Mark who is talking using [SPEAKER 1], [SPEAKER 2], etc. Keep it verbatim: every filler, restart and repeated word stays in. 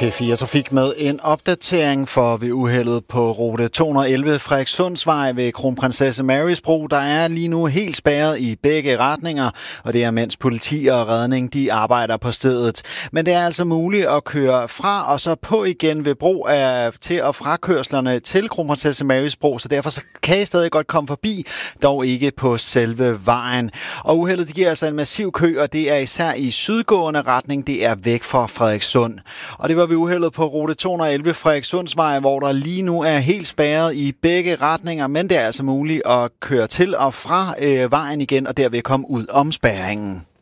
[SPEAKER 1] P fire Trafik med en opdatering for ved uheldet på rute to hundrede og elleve Frederikssundsvej ved Kronprinsesse Marys Bro. Der er lige nu helt spærret i begge retninger, og det er mens politi og redning de arbejder på stedet. Men det er altså muligt at køre fra og så på igen ved bro af, til og frakørslerne til Kronprinsesse Marys Bro, så derfor så kan I stadig godt komme forbi, dog ikke på selve vejen. Og uheldet giver altså en massiv kø, og det er især i sydgående retning, det er væk fra Frederikssund. Og det var ved uheldet på rute to hundrede og elleve Frederikssundsvej, hvor der lige nu er helt spærret i begge retninger, men det er altså muligt at køre til og fra øh, vejen igen, og derved komme ud om spærringen.